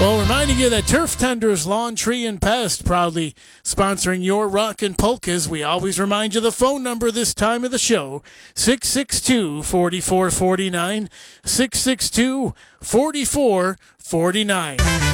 Well, reminding you that Turf Tenders Lawn, Tree, and Pest proudly sponsoring your rock and polkas. We always remind you the phone number this time of the show, 662-4449, 662-4449.